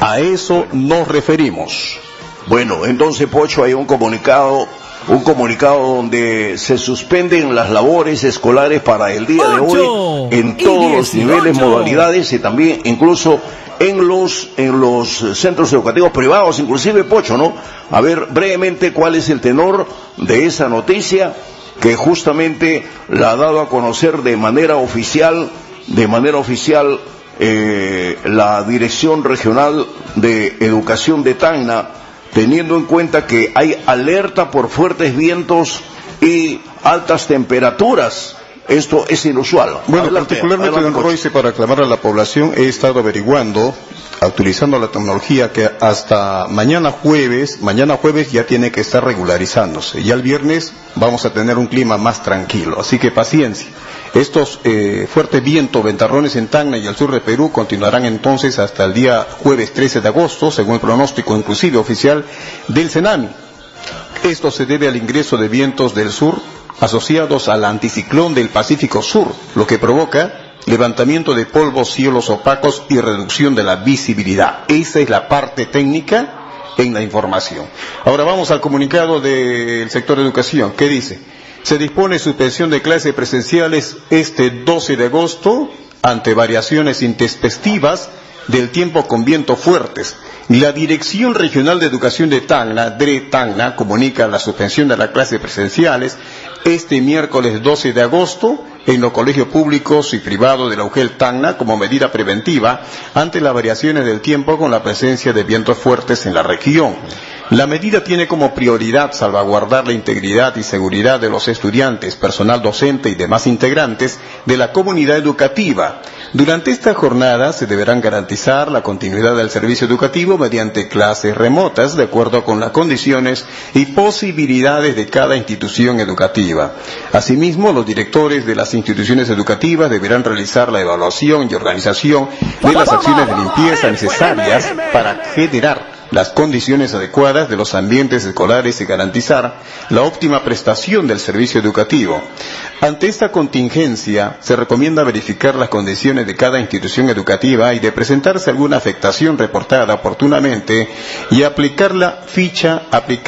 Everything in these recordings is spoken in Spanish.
A eso nos referimos. Bueno, entonces, Pocho, hay un comunicado donde se suspenden las labores escolares para el día de hoy en todos los niveles, modalidades y también incluso en los centros educativos privados, inclusive, Pocho, ¿no? A ver brevemente cuál es el tenor de esa noticia que justamente la ha dado a conocer de manera oficial la Dirección Regional de Educación de Tacna, teniendo en cuenta que hay alerta por fuertes vientos y altas temperaturas. Esto es inusual. Bueno, particularmente, don Royce, para aclamar a la población, he estado averiguando, utilizando la tecnología, que hasta mañana jueves ya tiene que estar regularizándose. Ya el viernes vamos a tener un clima más tranquilo, así que paciencia. Estos fuertes vientos, ventarrones en Tacna y al sur de Perú continuarán entonces hasta el día jueves 13 de agosto, según el pronóstico inclusive oficial del CENAMI. Esto se debe al ingreso de vientos del sur asociados al anticiclón del Pacífico Sur, lo que provoca levantamiento de polvo, cielos opacos y reducción de la visibilidad. Esa es la parte técnica en la información. Ahora vamos al comunicado del sector de educación. ¿Qué dice? Se dispone suspensión de clases presenciales este 12 de agosto ante variaciones intempestivas del tiempo con vientos fuertes. La Dirección Regional de Educación de Tacna, DRE-Tacna, comunica la suspensión de las clases presenciales este miércoles 12 de agosto en los colegios públicos y privados de la UGEL Tacna como medida preventiva ante las variaciones del tiempo con la presencia de vientos fuertes en la región. La medida tiene como prioridad salvaguardar la integridad y seguridad de los estudiantes, personal docente y demás integrantes de la comunidad educativa. Durante esta jornada se deberán garantizar la continuidad del servicio educativo mediante clases remotas de acuerdo con las condiciones y posibilidades de cada institución educativa. Asimismo, los directores de las instituciones educativas deberán realizar la evaluación y organización de las acciones de limpieza necesarias para generar las condiciones adecuadas de los ambientes escolares y garantizar la óptima prestación del servicio educativo. Ante esta contingencia, se recomienda verificar las condiciones de cada institución educativa y de presentarse alguna afectación reportada oportunamente y aplicar la ficha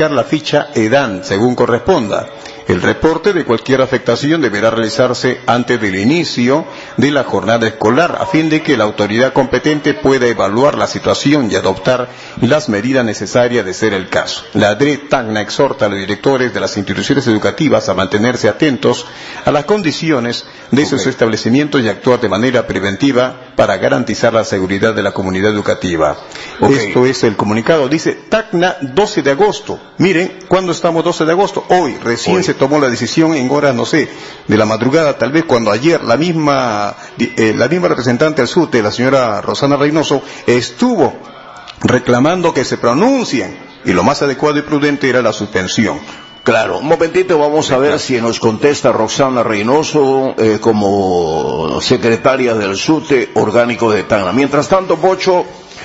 EDAN según corresponda. El reporte de cualquier afectación deberá realizarse antes del inicio de la jornada escolar, a fin de que la autoridad competente pueda evaluar la situación y adoptar las medidas necesarias de ser el caso. La DRE-Tacna exhorta a los directores de las instituciones educativas a mantenerse atentos a las condiciones de sus establecimientos y actuar de manera preventiva para garantizar la seguridad de la comunidad educativa. Esto es el comunicado. Dice Tacna 12 de agosto. Miren, ¿cuándo estamos 12 de agosto? Hoy se tomó la decisión en horas, no sé, de la madrugada, tal vez cuando ayer la misma representante del SUTE, la señora Rosana Reynoso, estuvo reclamando que se pronuncien, y lo más adecuado y prudente era la suspensión. Claro, un momentito, vamos a ver si nos contesta Roxana Reynoso como secretaria del SUTE orgánico de Tacna. Mientras tanto, Pocho,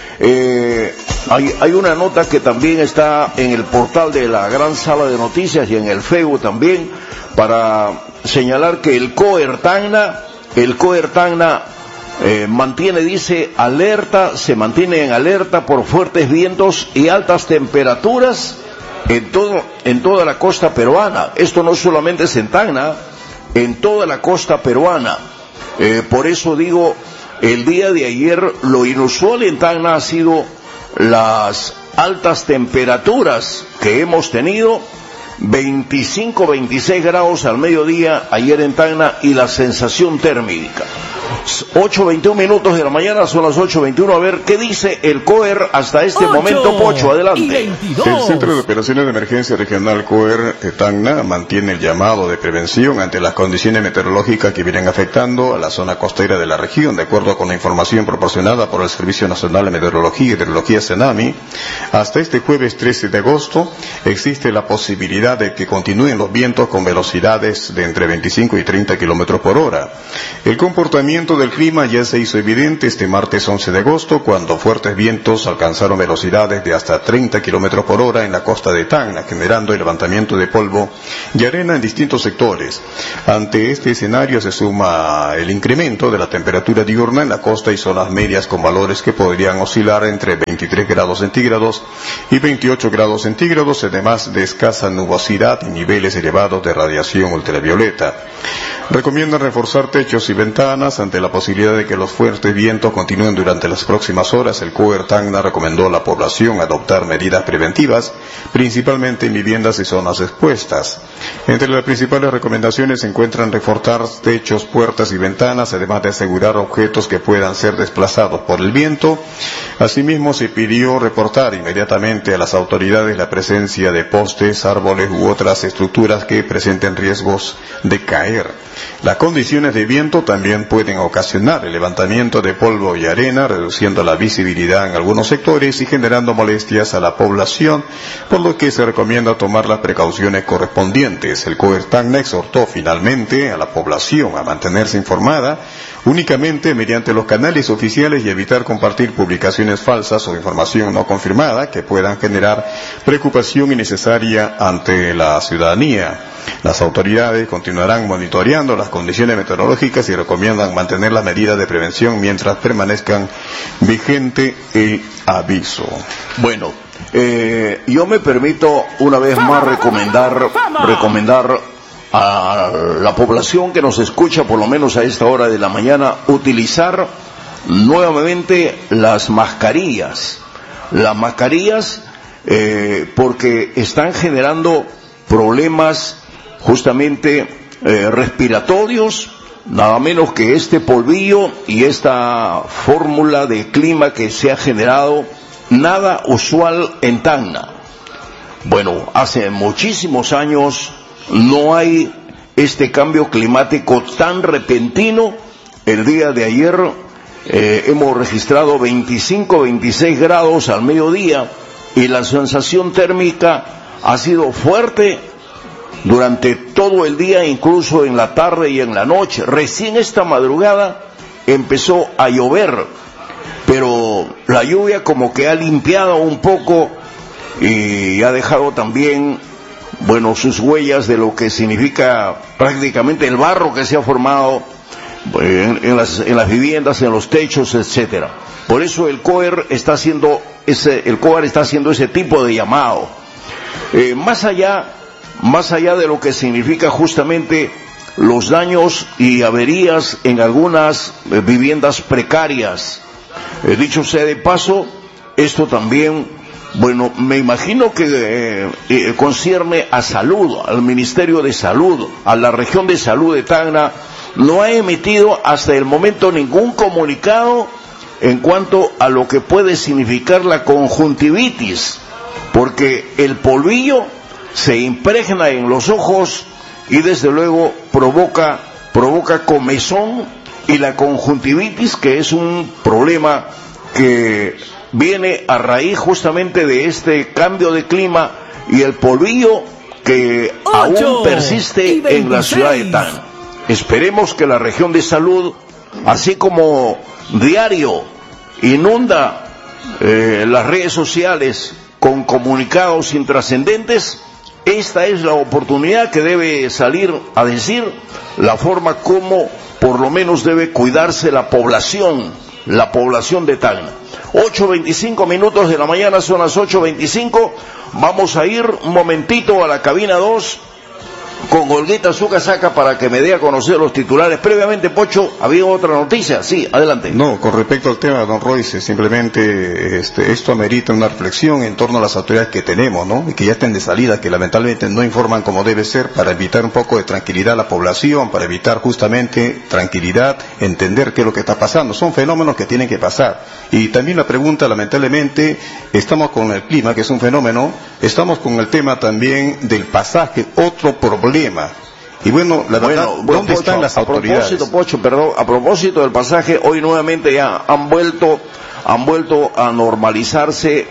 hay una nota que también está en el portal de la Gran Sala de Noticias y en el Facebook también, para señalar que el COER Tacna se mantiene en alerta por fuertes vientos y altas temperaturas en toda la costa peruana. Esto no solamente es en Tacna, en toda la costa peruana. Por eso digo, el día de ayer lo inusual en Tacna ha sido las altas temperaturas que hemos tenido, 25, 26 grados al mediodía ayer en Tacna, y la sensación térmica. 8:21 minutos de la mañana, son las 8:21. A ver, ¿qué dice el COER hasta este momento, Pocho? Adelante. El Centro de Operaciones de Emergencia Regional COER Tacna mantiene el llamado de prevención ante las condiciones meteorológicas que vienen afectando a la zona costera de la región. De acuerdo con la información proporcionada por el Servicio Nacional de Meteorología y Hidrología CENAMI, hasta este jueves 13 de agosto existe la posibilidad de que continúen los vientos con velocidades de entre 25 y 30 kilómetros por hora. El comportamiento efecto del clima ya se hizo evidente este martes 11 de agosto, cuando fuertes vientos alcanzaron velocidades de hasta 30 kilómetros por hora en la costa de Tacna, generando el levantamiento de polvo y arena en distintos sectores. Ante este escenario se suma el incremento de la temperatura diurna en la costa y zonas medias con valores que podrían oscilar entre 23 grados centígrados y 28 grados centígrados, además de escasa nubosidad y niveles elevados de radiación ultravioleta. Recomiendan reforzar techos y ventanas ante la posibilidad de que los fuertes vientos continúen durante las próximas horas. El COER Tacna recomendó a la población adoptar medidas preventivas, principalmente en viviendas y zonas expuestas. Entre las principales recomendaciones se encuentran reforzar techos, puertas y ventanas, además de asegurar objetos que puedan ser desplazados por el viento. Asimismo, se pidió reportar inmediatamente a las autoridades la presencia de postes, árboles u otras estructuras que presenten riesgos de caer. Las condiciones de viento también pueden ocasionar el levantamiento de polvo y arena, reduciendo la visibilidad en algunos sectores y generando molestias a la población, por lo que se recomienda tomar las precauciones correspondientes. El COER Tacna exhortó finalmente a la población a mantenerse informada únicamente mediante los canales oficiales y evitar compartir publicaciones falsas o información no confirmada que puedan generar preocupación innecesaria ante la ciudadanía. Las autoridades continuarán monitoreando las condiciones meteorológicas y recomiendan mantener las medidas de prevención mientras permanezcan vigente el aviso. Bueno, yo me permito una vez más recomendar a la población que nos escucha, por lo menos a esta hora de la mañana, utilizar nuevamente las mascarillas. Las mascarillas porque están generando problemas justamente respiratorios, nada menos que este polvillo y esta fórmula de clima que se ha generado, nada usual en Tacna. Bueno, hace muchísimos años no hay este cambio climático tan repentino. El día de ayer hemos registrado 25, 26 grados al mediodía y la sensación térmica ha sido fuerte durante todo el día, incluso en la tarde y en la noche. Recién esta madrugada empezó a llover, pero la lluvia como que ha limpiado un poco y ha dejado también, bueno, sus huellas de lo que significa prácticamente el barro que se ha formado en las viviendas, en los techos, etcétera. Por eso el COER está haciendo ese tipo de llamado. Más allá de lo que significa justamente los daños y averías en algunas viviendas precarias. Dicho sea de paso, esto también, bueno, me imagino que concierne a salud, al Ministerio de Salud, a la región de salud de Tacna. No ha emitido hasta el momento ningún comunicado en cuanto a lo que puede significar la conjuntivitis, porque el polvillo se impregna en los ojos y desde luego provoca comezón, y la conjuntivitis, que es un problema que viene a raíz justamente de este cambio de clima y el polvillo que aún persiste en la ciudad de Tacna. Esperemos que la región de salud, así como diario inunda las redes sociales con comunicados intrascendentes, esta es la oportunidad que debe salir a decir la forma como por lo menos debe cuidarse la población de Tacna. 8:25 minutos de la mañana, son las 8:25. Vamos a ir un momentito a la cabina 2 con Olguita Sucasaca para que me dé a conocer los titulares. Previamente, Pocho, ¿había otra noticia? Sí, adelante. No, con respecto al tema, don Royce, simplemente esto amerita una reflexión en torno a las autoridades que tenemos, ¿no? Y que ya estén de salida, que lamentablemente no informan como debe ser, para evitar un poco de tranquilidad a la población, para evitar justamente tranquilidad, entender qué es lo que está pasando. Son fenómenos que tienen que pasar. Y también la pregunta, lamentablemente, estamos con el clima, que es un fenómeno, estamos con el tema también del pasaje, otro problema. Y bueno, la verdad, ¿dónde Pocho, están las autoridades? A propósito del pasaje, hoy nuevamente ya han vuelto a normalizarse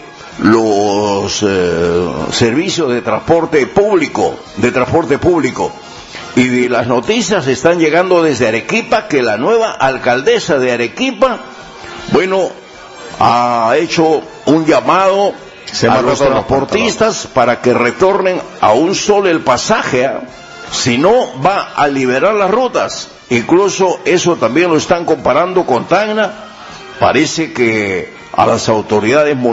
los servicios de transporte público. Y las noticias están llegando desde Arequipa que la nueva alcaldesa de Arequipa, bueno, ha hecho un llamado a los transportistas para que retornen a un solo el pasaje, si no va a liberar las rutas. Incluso eso también lo están comparando con Tacna. Parece que a las autoridades